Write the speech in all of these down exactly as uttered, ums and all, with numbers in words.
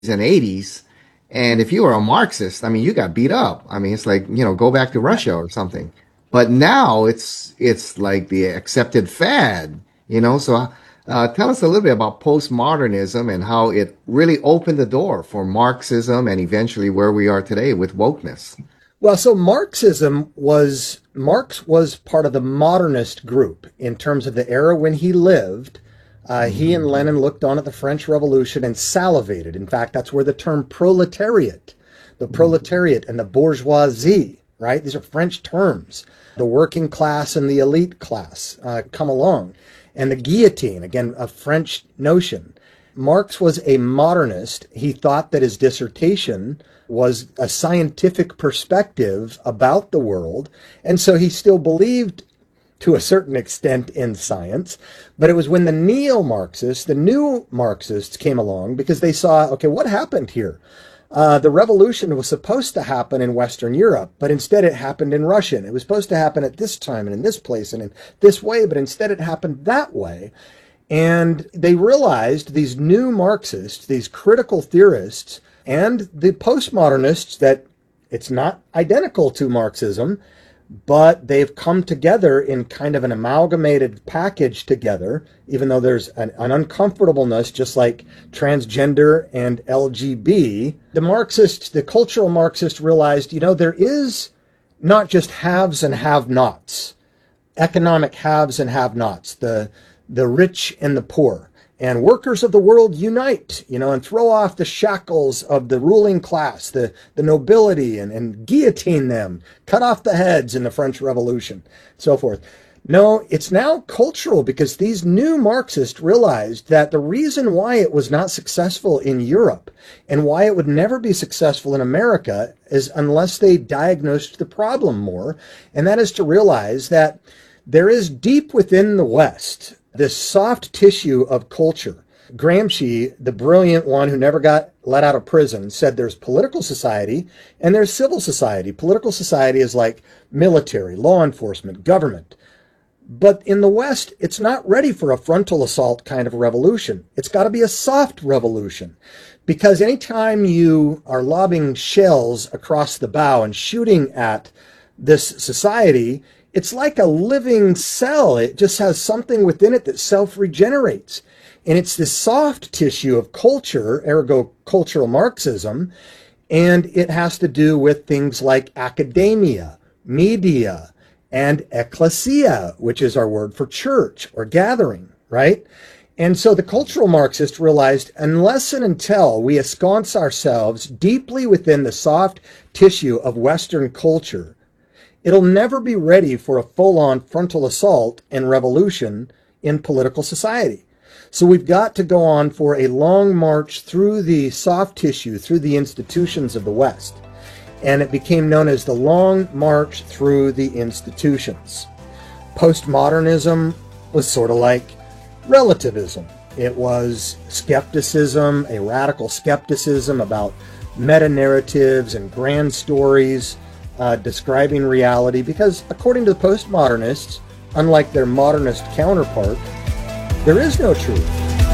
and eighties. And if you were a Marxist, I mean, you got beat up. I mean, it's like, you know, go back to Russia or something. But now it's it's like the accepted fad, you know. So uh, tell us a little bit about postmodernism and how it really opened the door for Marxism and eventually where we are today with wokeness. Well, so Marxism was, Marx was part of the modernist group in terms of the era when he lived. Uh, he and Lenin looked on at the French Revolution and salivated. In fact, that's where the term proletariat, the proletariat and the bourgeoisie, right? These are French terms. The working class and the elite class uh, come along. And the guillotine, again, a French notion. Marx was a modernist. He thought that his dissertation was a scientific perspective about the world. And so he still believed to a certain extent in science. But it was when the neo-Marxists, the new Marxists came along because they saw, okay, what happened here? Uh, the revolution was supposed to happen in Western Europe, but instead it happened in Russia. It was supposed to happen at this time and in this place and in this way, but instead it happened that way. And they realized, these new Marxists, these critical theorists, and the postmodernists, that it's not identical to Marxism, but they've come together in kind of an amalgamated package together, even though there's an, an uncomfortableness, just like transgender and L G B. The Marxists, the cultural Marxists realized, you know, there is not just haves and have-nots, economic haves and have-nots, the, the rich and the poor. And workers of the world unite, you know, and throw off the shackles of the ruling class, the, the nobility, and, and guillotine them, cut off the heads in the French Revolution, so forth. No, it's now cultural because these new Marxists realized that the reason why it was not successful in Europe and why it would never be successful in America is unless they diagnosed the problem more. And that is to realize that there is deep within the West this soft tissue of culture. Gramsci, the brilliant one who never got let out of prison, said there's political society and there's civil society. Political society is like military, law enforcement, government. But in the West, it's not ready for a frontal assault kind of revolution. It's got to be a soft revolution. Because anytime you are lobbing shells across the bow and shooting at this society, it's like a living cell. It just has something within it that self-regenerates. And it's this soft tissue of culture, ergo cultural Marxism, and it has to do with things like academia, media, and ecclesia, which is our word for church or gathering, right? And so the cultural Marxist realized unless and until we ensconce ourselves deeply within the soft tissue of Western culture, it'll never be ready for a full-on frontal assault and revolution in political society. So we've got to go on for a long march through the soft tissue, through the institutions of the West. And it became known as the Long March Through the Institutions. Postmodernism was sort of like relativism. It was skepticism, a radical skepticism about meta-narratives and grand stories, Uh, describing reality, because according to the postmodernists, unlike their modernist counterpart, there is no truth.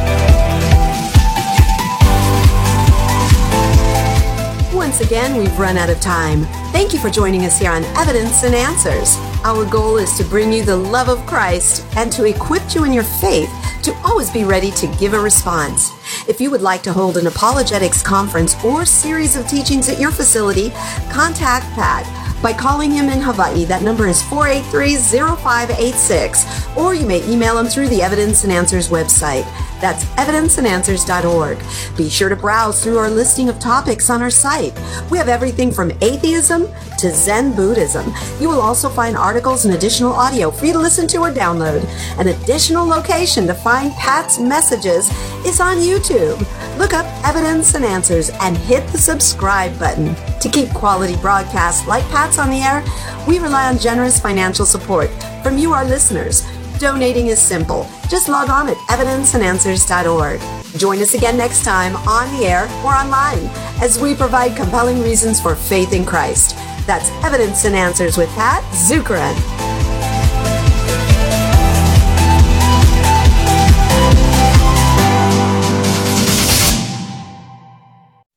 Once again, we've run out of time. Thank you for joining us here on Evidence and Answers. Our goal is to bring you the love of Christ and to equip you in your faith to always be ready to give a response. If you would like to hold an apologetics conference or series of teachings at your facility, contact Pat by calling him in Hawaii. That number is four eight three, zero five eight six, or you may email him through the Evidence and Answers website. That's evidence and answers dot org. Be sure to browse through our listing of topics on our site. We have everything from atheism to Zen Buddhism. You will also find articles and additional audio for you to listen to or download. An additional location to find Pat's messages is on YouTube. Look up Evidence and Answers and hit the subscribe button. To keep quality broadcasts like Pat's on the air, we rely on generous financial support from you, our listeners. Donating is simple. Just log on at evidence and answers dot org. Join us again next time on the air or online as we provide compelling reasons for faith in Christ. That's Evidence and Answers with Pat Zukeran.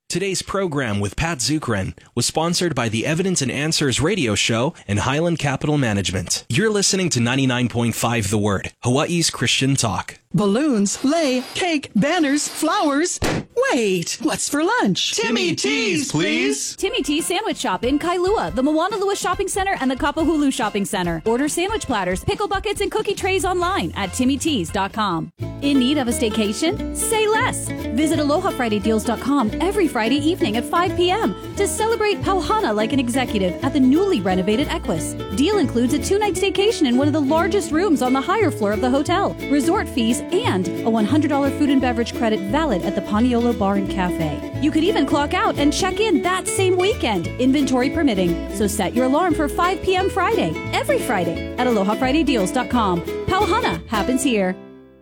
Today's program with Pat Zukeran was sponsored by the Evidence and Answers radio show and Highland Capital Management. You're listening to ninety-nine point five The Word, Hawaii's Christian talk. Balloons, sleigh, cake, banners, flowers. Wait, what's for lunch? Timmy T's, please. Timmy T's Sandwich Shop in Kailua, the Moanalua Shopping Center, and the Kapahulu Shopping Center. Order sandwich platters, pickle buckets, and cookie trays online at timmy tees dot com. In need of a staycation? Say less. Visit aloha friday deals dot com every Friday evening at five p.m. to celebrate Pauhana like an executive at the newly renovated Equus. Deal includes a two-night staycation in one of the largest rooms on the higher floor of the hotel, resort fees, and a one hundred dollars food and beverage credit valid at the Paniolo Bar and Cafe. You could even clock out and check in that same weekend, inventory permitting. So set your alarm for five p.m. Friday, every Friday at aloha friday deals dot com. Pauhana happens here.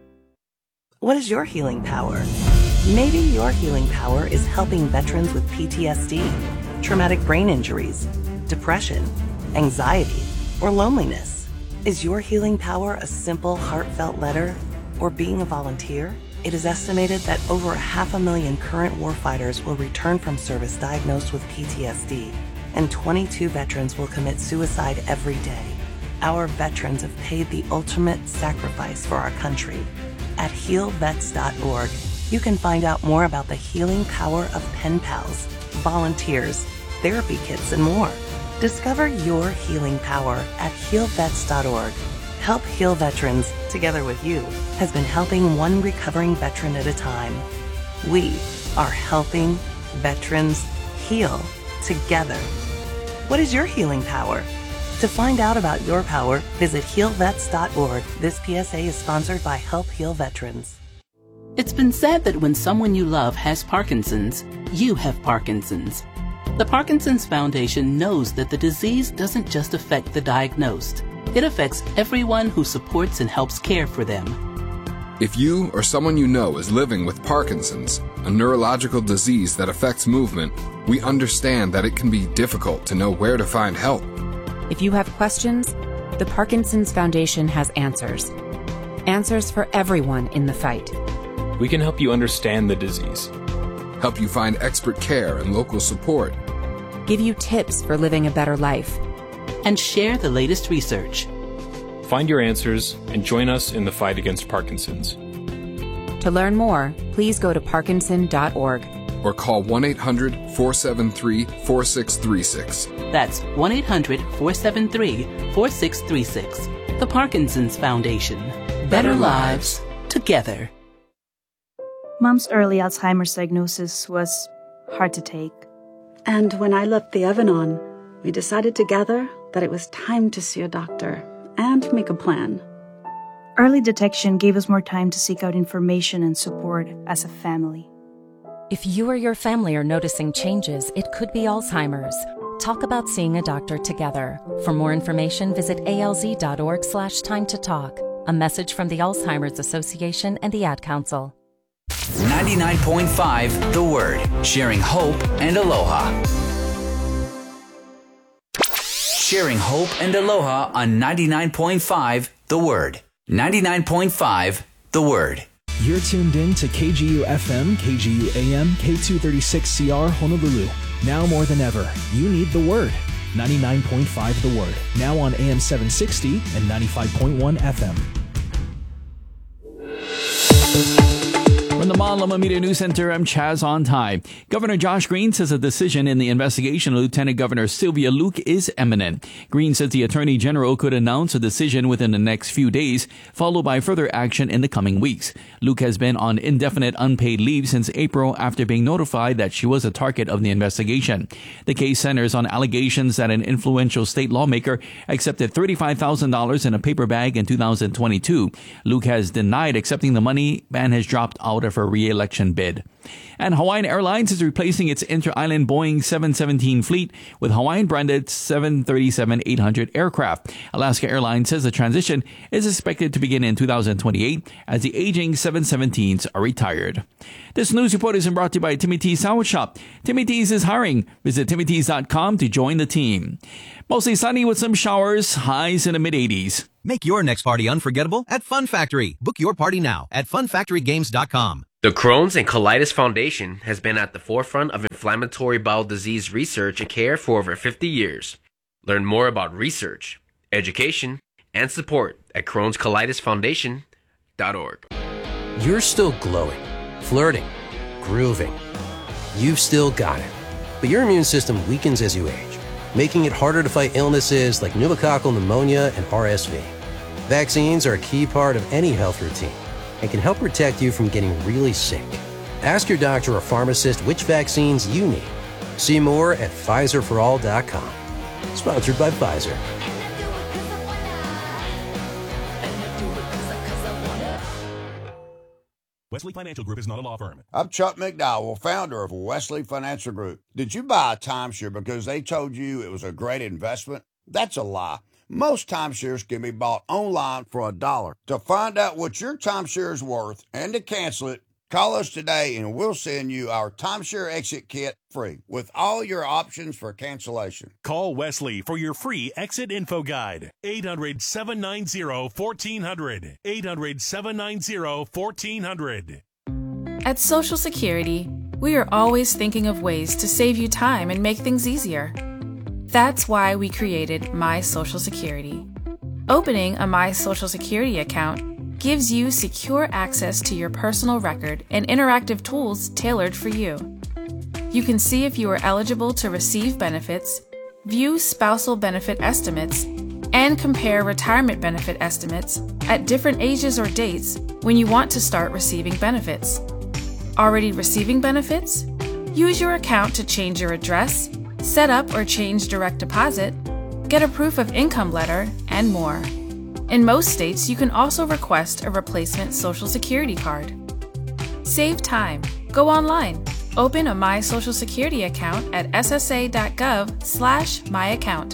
What is your healing power? Maybe your healing power is helping veterans with P T S D, traumatic brain injuries, depression, anxiety, or loneliness. Is your healing power a simple, heartfelt letter or being a volunteer? It is estimated that over half a million current warfighters will return from service diagnosed with P T S D, and twenty-two veterans will commit suicide every day. Our veterans have paid the ultimate sacrifice for our country. At heal vets dot org, you can find out more about the healing power of pen pals, volunteers, therapy kits, and more. Discover your healing power at heal vets dot org. Help Heal Veterans, together with you, has been helping one recovering veteran at a time. We are helping veterans heal together. What is your healing power? To find out about your power, visit heal vets dot org. This P S A is sponsored by Help Heal Veterans. It's been said that when someone you love has Parkinson's, you have Parkinson's. The Parkinson's Foundation knows that the disease doesn't just affect the diagnosed. It affects everyone who supports and helps care for them. If you or someone you know is living with Parkinson's, a neurological disease that affects movement, we understand that it can be difficult to know where to find help. If you have questions, the Parkinson's Foundation has answers. Answers for everyone in the fight. We can help you understand the disease, help you find expert care and local support, give you tips for living a better life, and share the latest research. Find your answers and join us in the fight against Parkinson's. To learn more, please go to parkinson dot org. Or call one eight hundred, four seven three, four six three six. That's one eight hundred, four seven three, four six three six. The Parkinson's Foundation. Better, Better lives together. Mom's early Alzheimer's diagnosis was hard to take. And when I left the Evan-On, we decided together that it was time to see a doctor and make a plan. Early detection gave us more time to seek out information and support as a family. If you or your family are noticing changes, it could be Alzheimer's. Talk about seeing a doctor together. For more information, visit A L Z dot org slash time to talk. A message from the Alzheimer's Association and the Ad Council. ninety-nine point five The Word, sharing hope and aloha. Sharing hope and aloha on ninety-nine point five The Word. ninety-nine point five The Word. You're tuned in to K G U F M, K G U A M, K two thirty-six C R Honolulu. Now more than ever, you need the Word. ninety-nine point five The Word. Now on A M seven sixty and ninety-five point one F M. From the Malama Media News Center, I'm Chaz on time. Governor Josh Green says a decision in the investigation of Lieutenant Governor Sylvia Luke is imminent. Green says the Attorney General could announce a decision within the next few days, followed by further action in the coming weeks. Luke has been on indefinite unpaid leave since April after being notified that she was a target of the investigation. The case centers on allegations that an influential state lawmaker accepted thirty-five thousand dollars in a paper bag in two thousand twenty-two. Luke has denied accepting the money and has dropped out of her re-election bid. And Hawaiian Airlines is replacing its inter-island Boeing seven seventeen fleet with Hawaiian-branded seven thirty-seven eight hundred aircraft. Alaska Airlines says the transition is expected to begin in two thousand twenty-eight as the aging seven seventeens are retired. This news report is brought to you by Timmy T's Sandwich Shop. Timmy T's is hiring. Visit timmy tees dot com to join the team. Mostly sunny with some showers, highs in the mid eighties. Make your next party unforgettable at Fun Factory. Book your party now at fun factory games dot com. The Crohn's and Colitis Foundation has been at the forefront of inflammatory bowel disease research and care for over fifty years. Learn more about research, education, and support at crohns colitis foundation dot org. You're still glowing, flirting, grooving. You've still got it. But your immune system weakens as you age, making it harder to fight illnesses like pneumococcal pneumonia and R S V. Vaccines are a key part of any health routine and can help protect you from getting really sick. Ask your doctor or pharmacist which vaccines you need. See more at Pfizer for all dot com. Sponsored by Pfizer. Wesley Financial Group is not a law firm. I'm Chuck McDowell, founder of Wesley Financial Group. Did you buy a timeshare because they told you it was a great investment? That's a lie. Most timeshares can be bought online for a dollar. To find out what your timeshare is worth and to cancel it, call us today and we'll send you our timeshare exit kit free with all your options for cancellation. Call Wesley for your free exit info guide. eight hundred, seven nine zero, one four zero zero. eight hundred, seven nine zero, one four zero zero. At Social Security, we are always thinking of ways to save you time and make things easier. That's why we created My Social Security. Opening a My Social Security account gives you secure access to your personal record and interactive tools tailored for you. You can see if you are eligible to receive benefits, view spousal benefit estimates, and compare retirement benefit estimates at different ages or dates when you want to start receiving benefits. Already receiving benefits? Use your account to change your address, set up or change direct deposit, get a proof of income letter, and more. In most states, you can also request a replacement Social Security card. Save time. Go online. Open a My Social Security account at s s a dot gov slash my account.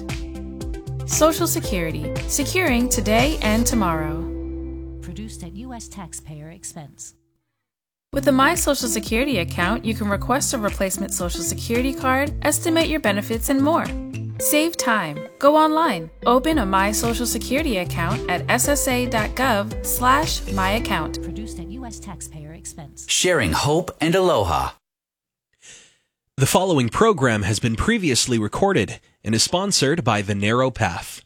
Social Security. Securing today and tomorrow. Produced at U S taxpayer expense. With a My Social Security account, you can request a replacement Social Security card, estimate your benefits, and more. Save time. Go online. Open a My Social Security account at s s a dot gov slash my account. Produced at U S taxpayer expense. Sharing hope and aloha. The following program has been previously recorded and is sponsored by The Narrow Path.